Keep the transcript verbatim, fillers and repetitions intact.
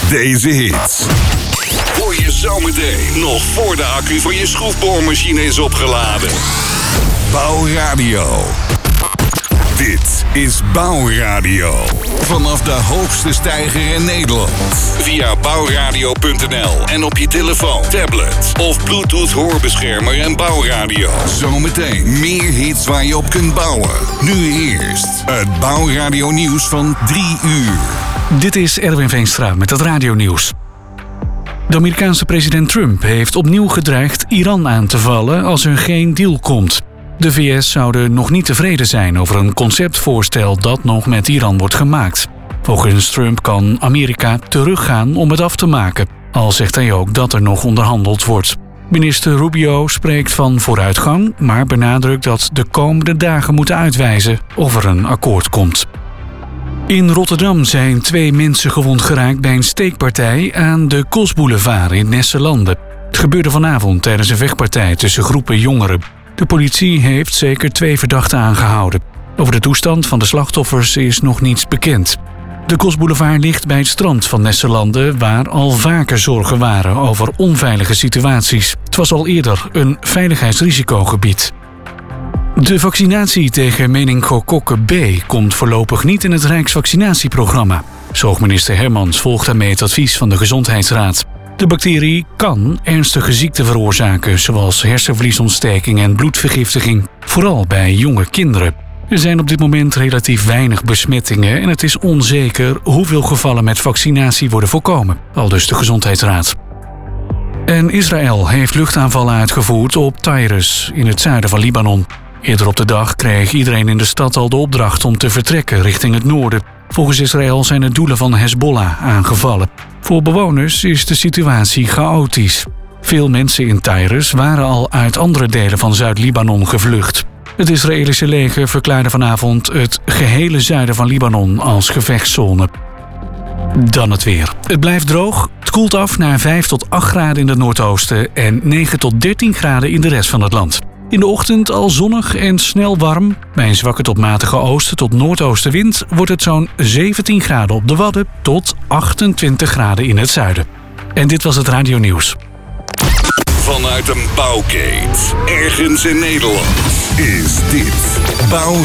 deze hits. Hoor je zometeen nog voor de accu van je schroefboormachine is opgeladen. Bouwradio. Dit is Bouwradio. Vanaf de hoogste steiger in Nederland. Via bouwradio punt n l en op je telefoon, tablet of Bluetooth hoorbeschermer en Bouwradio. Zometeen meer hits waar je op kunt bouwen. Nu eerst het Bouwradio nieuws van drie uur. Dit is Erwin Veenstra met het radionieuws. De Amerikaanse president Trump heeft opnieuw gedreigd Iran aan te vallen als er geen deal komt. De V S zouden nog niet tevreden zijn over een conceptvoorstel dat nog met Iran wordt gemaakt. Volgens Trump kan Amerika teruggaan om het af te maken, al zegt hij ook dat er nog onderhandeld wordt. Minister Rubio spreekt van vooruitgang, maar benadrukt dat de komende dagen moeten uitwijzen of er een akkoord komt. In Rotterdam zijn twee mensen gewond geraakt bij een steekpartij aan de Kosboulevard in Nesselande. Het gebeurde vanavond tijdens een vechtpartij tussen groepen jongeren. De politie heeft zeker twee verdachten aangehouden. Over de toestand van de slachtoffers is nog niets bekend. De Kosboulevard ligt bij het strand van Nesselande, waar al vaker zorgen waren over onveilige situaties. Het was al eerder een veiligheidsrisicogebied. De vaccinatie tegen meningokokken B komt voorlopig niet in het Rijksvaccinatieprogramma. Zorgminister Hermans volgt daarmee het advies van de Gezondheidsraad. De bacterie kan ernstige ziekten veroorzaken, zoals hersenvliesontsteking en bloedvergiftiging, vooral bij jonge kinderen. Er zijn op dit moment relatief weinig besmettingen en het is onzeker hoeveel gevallen met vaccinatie worden voorkomen, aldus de Gezondheidsraad. En Israël heeft luchtaanvallen uitgevoerd op Tyrus in het zuiden van Libanon. Eerder op de dag kreeg iedereen in de stad al de opdracht om te vertrekken richting het noorden. Volgens Israël zijn de doelen van Hezbollah aangevallen. Voor bewoners is de situatie chaotisch. Veel mensen in Tyrus waren al uit andere delen van Zuid-Libanon gevlucht. Het Israëlische leger verklaarde vanavond het gehele zuiden van Libanon als gevechtszone. Dan het weer. Het blijft droog. Het koelt af naar vijf tot acht graden in het noordoosten en negen tot dertien graden in de rest van het land. In de ochtend al zonnig en snel warm. Bij een zwakke tot matige oosten tot noordoostenwind wordt het zo'n zeventien graden op de Wadden tot achtentwintig graden in het zuiden. En dit was het radionieuws. Vanuit een bouwkeet, ergens in Nederland, is dit Bouw